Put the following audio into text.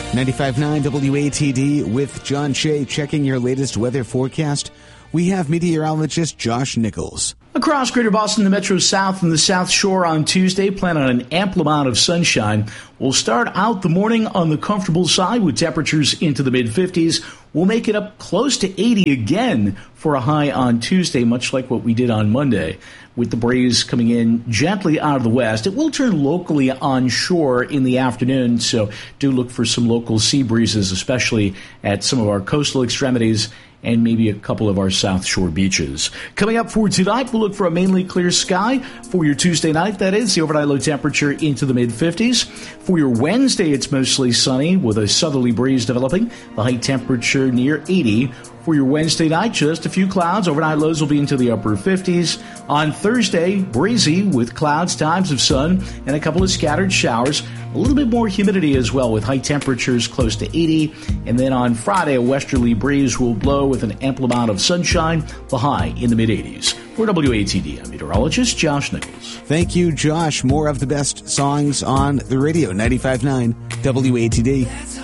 95.9 WATD with John Shea checking your latest weather forecast. We have meteorologist Josh Nichols. Across Greater Boston, the Metro South and the South Shore on Tuesday, plan on an ample amount of sunshine. We'll start out the morning on the comfortable side with temperatures into the mid-50s. We'll make it up close to 80 again for a high on Tuesday, much like what we did on Monday. With the breeze coming in gently out of the west, it will turn locally onshore in the afternoon, so do look for some local sea breezes, especially at some of our coastal extremities and maybe a couple of our South Shore beaches. Coming up for tonight, we'll look for a mainly clear sky for your Tuesday night. That is, the overnight low temperature into the mid-50s. For your Wednesday, it's mostly sunny with a southerly breeze developing. The high temperature near 80. For your Wednesday night, just a few clouds. Overnight lows will be into the upper 50s. On Thursday, breezy with clouds, times of sun, and a couple of scattered showers. A little bit more humidity as well with high temperatures close to 80. And then on Friday, a westerly breeze will blow with an ample amount of sunshine, the high in the mid-80s. For WATD, I'm meteorologist Josh Nichols. Thank you, Josh. More of the best songs on the radio, 95.9 WATD.